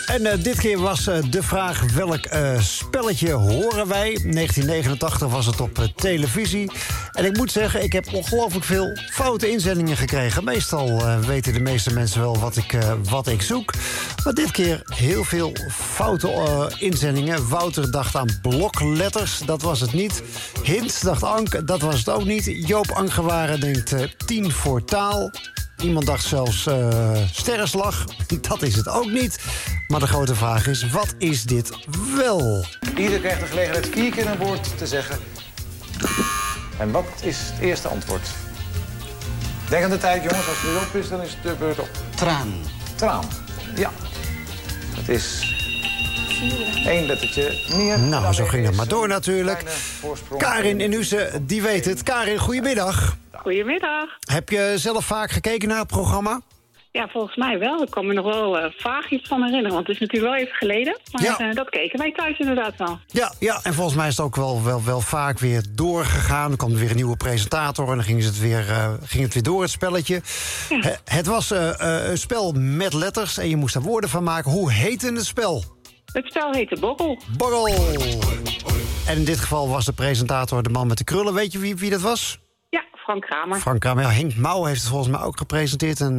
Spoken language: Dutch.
En dit keer was de vraag welk spelletje horen wij. 1989 was het op televisie. En ik moet zeggen, ik heb ongelooflijk veel foute inzendingen gekregen. Meestal weten de meeste mensen wel wat ik zoek. Maar dit keer heel veel foute inzendingen. Wouter dacht aan blokletters, dat was het niet. Hint dacht Ank, dat was het ook niet. Joop Angerwaren denkt 10 voor taal. Iemand dacht zelfs sterrenslag. Dat is het ook niet. Maar de grote vraag is, wat is dit wel? Ieder krijgt de gelegenheid 4 keer een woord te zeggen. En wat is het eerste antwoord? Denk aan de tijd, jongens. Als het weer op is, dan is de beurt op. Traan. Traan. Ja. Het is 1 lettertje meer. Nou, zo ging het maar door natuurlijk. Karin in Huizen, die weet het. Karin, goedemiddag. Goedemiddag. Heb je zelf vaak gekeken naar het programma? Ja, volgens mij wel. Ik kan me nog wel vaag iets van herinneren. Want het is natuurlijk wel even geleden. Maar Ja. dat keken wij thuis inderdaad wel. Ja, en volgens mij is het ook wel vaak weer doorgegaan. Er kwam er weer een nieuwe presentator en dan ging het weer door, het spelletje. Ja. Het was een spel met letters en je moest er woorden van maken. Hoe heette het spel? Het spel heette Borrel. Borrel. En in dit geval was de presentator de man met de krullen. Weet je wie dat was? Ja, Frank Kramer. Frank Kramer. Ja, Henk Mouw heeft het volgens mij ook gepresenteerd. En